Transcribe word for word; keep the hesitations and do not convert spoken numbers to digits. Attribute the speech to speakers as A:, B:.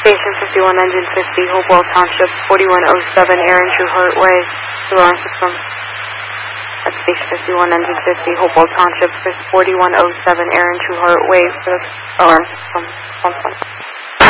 A: Station fifty-one, engine fifty, Hopewell Township, forty-one oh seven Aaron Trueheart Way, alarm system. At Station fifty-one, engine fifty, Hopewell Township, forty-one oh seven Aaron Trueheart Way, for the alarm system. one point.